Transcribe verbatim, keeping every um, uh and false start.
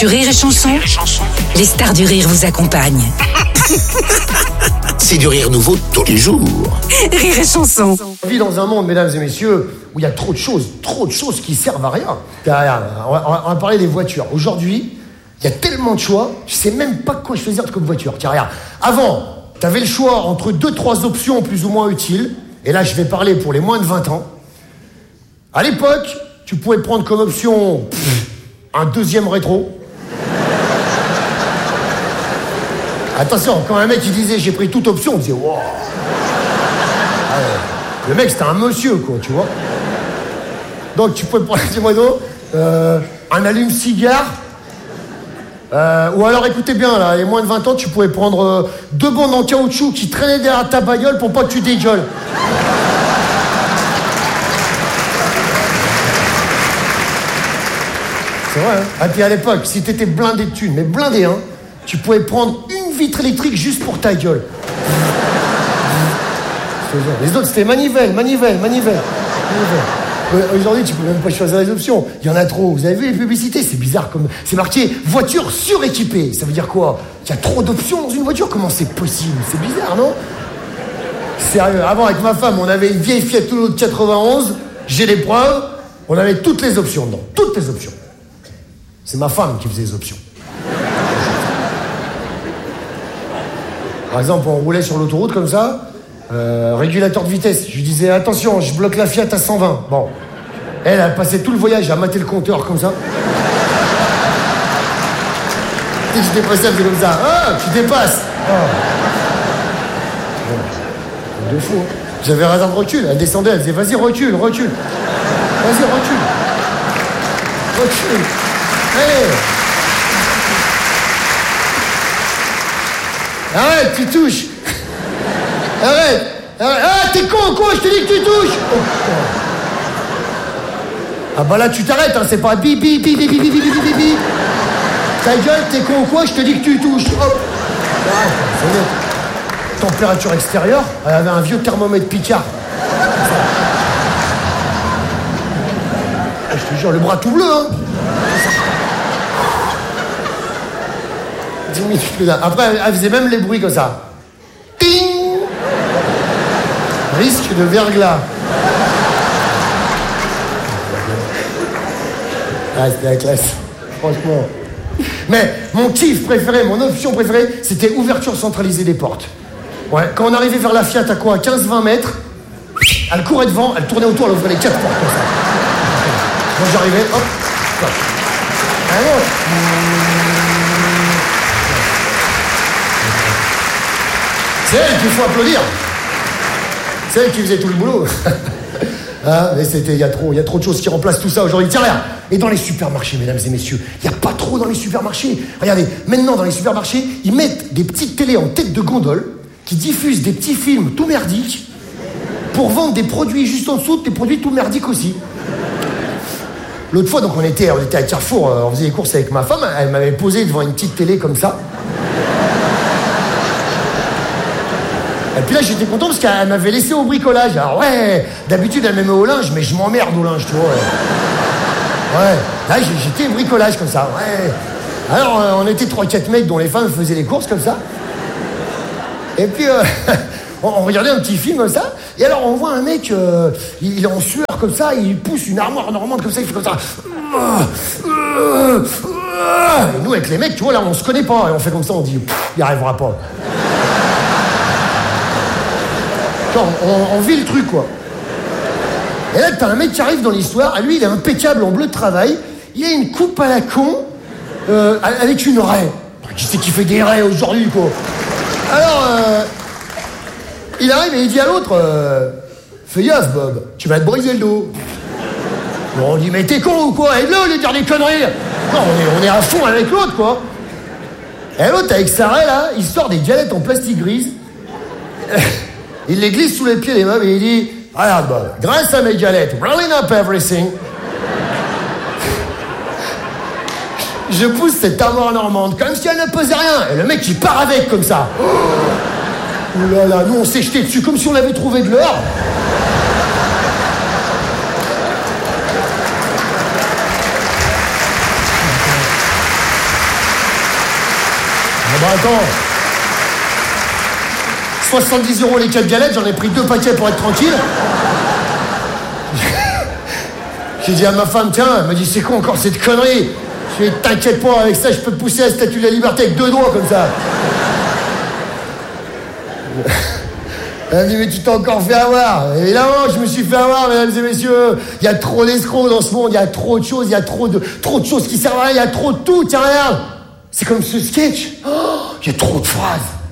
Sur Rire et Chanson, les stars du rire vous accompagnent. C'est du rire nouveau tous les jours. Rire et Chanson. On vit dans un monde, mesdames et messieurs, où il y a trop de choses, trop de choses qui servent à rien. Regarde, on va, on va parler des voitures. Aujourd'hui, il y a tellement de choix, je sais même pas quoi choisir comme voiture. Tiens, regarde, avant, tu avais le choix entre deux, trois options plus ou moins utiles. Et là, je vais parler pour les moins de vingt ans. À l'époque, tu pouvais prendre comme option pff, un deuxième rétro. Attention, quand un mec il disait j'ai pris toute option, on disait wow. Ah ouais. Le mec c'était un monsieur quoi, tu vois. Donc tu pouvais prendre, dis-moi donc, euh, un allume-cigare. Euh, ou alors écoutez bien là, les moins de vingt ans, tu pouvais prendre euh, deux bandes en caoutchouc qui traînaient derrière ta bagnole pour pas que tu dégueules. C'est vrai, hein. Et puis à l'époque, si t'étais blindé de thunes, mais blindé, hein, tu pouvais prendre une vitre électrique juste pour ta gueule. Les autres, c'était manivelle, manivelle, manivelle. manivelle. Aujourd'hui, tu peux même pas choisir les options. Il y en a trop. Vous avez vu les publicités? C'est bizarre comme... C'est marqué « voiture suréquipée ». Ça veut dire quoi? Il y a trop d'options dans une voiture? Comment c'est possible? C'est bizarre, non? Sérieux, avant, avec ma femme, on avait une vieille Fiat Uno de quatre-vingt-onze. J'ai les preuves. On avait toutes les options dedans. Toutes les options. C'est ma femme qui faisait les options. Par exemple, on roulait sur l'autoroute comme ça, euh, régulateur de vitesse. Je lui disais, attention, je bloque la Fiat à cent vingt. Bon. Elle a passé tout le voyage à mater le compteur comme ça. Dès que je dépassais, elle faisait comme ça. Ah, tu dépasses. Oh. Bon. De fou. Hein. J'avais raison de recul. Elle descendait, elle disait, vas-y, recule, recule. Vas-y, recule. Recule. Allez. Arrête, tu touches. Arrête. Arrête. Ah, t'es con, quoi, je te dis que tu touches. Oh, oh. Ah bah là, tu t'arrêtes, hein, c'est pas bi bi bi bi bi bi bi bi bi bi. Ta gueule, t'es con, quoi, je te dis que tu touches. Oh. Arrête, c'est net. Température extérieure, elle avait un vieux thermomètre Picard. Je te jure, le bras tout bleu, hein. dix minutes plus tard. Après, elle faisait même les bruits comme ça. Ting. Risque de verglas. Ah, c'était la classe. Franchement. Mais mon kiff préféré, mon option préférée, c'était ouverture centralisée des portes. Ouais, quand on arrivait vers la Fiat à quoi, quinze vingt mètres, elle courait devant, elle tournait autour, elle ouvrait les quatre portes comme ça. Quand j'arrivais, hop, hop. Alors, c'est elle qu'il faut applaudir. C'est elle qui faisait tout le boulot. Ah, mais c'était, il y a trop, il y a trop de choses qui remplacent tout ça aujourd'hui. Tiens, regarde. Et dans les supermarchés, mesdames et messieurs, il n'y a pas trop dans les supermarchés. Regardez, maintenant dans les supermarchés, ils mettent des petites télés en tête de gondole qui diffusent des petits films tout merdiques pour vendre des produits juste en dessous, des produits tout merdiques aussi. L'autre fois, donc on était, on était à Carrefour, on faisait les courses avec ma femme, elle m'avait posé devant une petite télé comme ça. Et puis là, j'étais content parce qu'elle m'avait laissé au bricolage. Alors ouais, d'habitude, elle me met au linge, mais je m'emmerde au linge, tu vois. Ouais, ouais. Là, j'étais au bricolage comme ça, ouais. Alors, euh, on était trois quatre mecs dont les femmes faisaient les courses comme ça. Et puis, euh, on, on regardait un petit film comme ça. Et alors, on voit un mec, euh, il, il est en sueur comme ça, il pousse une armoire normande comme ça, il fait comme ça. Et nous, avec les mecs, tu vois, là, on se connaît pas. Et on fait comme ça, on dit, il n'y arrivera pas. On, on, on vit le truc, quoi. Et là, t'as un mec qui arrive dans l'histoire. Lui, il est impeccable en bleu de travail. Il a une coupe à la con euh, avec une raie. Qui c'est qui fait des raies aujourd'hui, quoi? Alors, euh, il arrive et il dit à l'autre euh, fais gaffe, Bob, tu vas te briser le dos. Bon, on dit mais t'es con ou quoi? Et là, on lui dire des conneries. Non, on est, on est à fond avec l'autre, quoi. Et l'autre, avec sa raie, là, il sort des galettes en plastique grise. Il les glisse sous les pieds des meubles et il dit regarde, Bob, grâce à mes galettes, rolling up everything, je pousse cette armoire normande comme si elle ne pesait rien. Et le mec, il part avec comme ça. Oh là là, nous, on s'est jeté dessus comme si on avait trouvé de l'or. Bon, attends. soixante-dix euros les quatre galettes, j'en ai pris deux paquets pour être tranquille. J'ai dit à ma femme, tiens, elle m'a dit, c'est quoi encore cette connerie? Je lui ai dit, t'inquiète pas, avec ça, je peux te pousser à la statue de la liberté avec deux doigts comme ça. Elle m'a dit, mais tu t'es encore fait avoir. Évidemment, je me suis fait avoir, mesdames et messieurs. Il y a trop d'escrocs dans ce monde, il y a trop de choses, il y a trop de, trop de choses qui servent à rien, il y a trop de tout, tiens, regarde. C'est comme ce sketch. Oh, il y a trop de phrases.